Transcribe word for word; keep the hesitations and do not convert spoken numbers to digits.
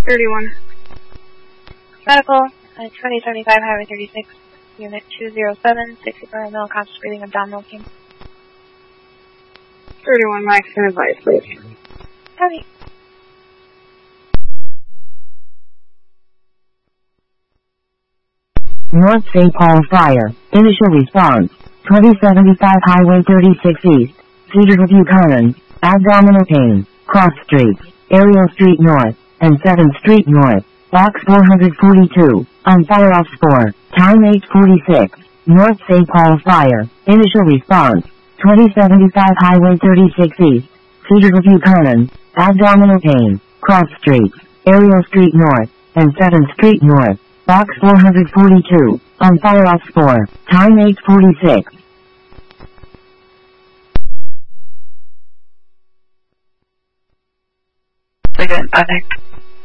thirty-one. Medical, uh, twenty seventy-five Highway thirty-six, Unit two zero seven, sixty per mil, conscious breathing, abdominal pain. thirty-one, my extended advice, please. Copy. North Saint Paul Fire. Initial response. twenty seventy-five Highway thirty-six East. Cedar View Commons. Abdominal pain. Cross Street. Ariel Street North. And seventh Street North. Box four forty-two. On fire off spore. Time eight forty-six. North Saint Paul Fire. Initial response. twenty seventy-five Highway thirty-six East. Cedar View Commons. Abdominal pain. Cross Street. Ariel Street North. And seventh Street North. Box four forty-two. On fire off spore. Time eight forty-six. Second, contact.